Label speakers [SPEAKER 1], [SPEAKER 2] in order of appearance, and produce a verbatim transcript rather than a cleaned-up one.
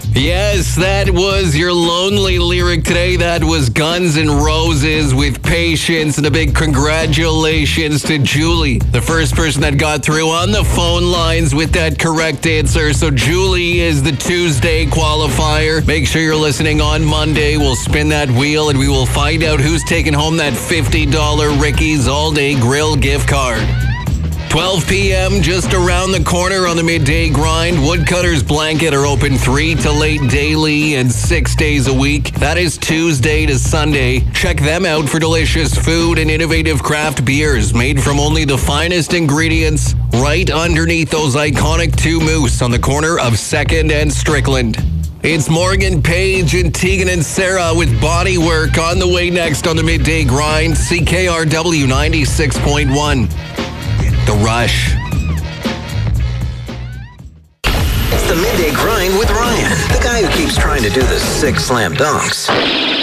[SPEAKER 1] Yes, that was your lonely lyric today. That was Guns N' Roses with Patience. And a big congratulations to Julie, the first person that got through on the phone lines with that correct answer. So Julie is the Tuesday qualifier. Make sure you're listening on Monday. We'll spin that wheel and we will find out who's taking home that fifty dollars Ricky's All Day Grill gift card. twelve p.m. just around the corner on the midday grind. Woodcutter's Blanket are open three till eight daily and six days a week. That is Tuesday to Sunday. Check them out for delicious food and innovative craft beers made from only the finest ingredients right underneath those iconic two moose on the corner of second and Strickland. It's Morgan Page and Tegan and Sarah with Bodywork on the way next on the midday grind. C K R W ninety-six point one. The Rush.
[SPEAKER 2] It's the Midday Grind with Ryan, the guy who keeps trying to do the six slam dunks.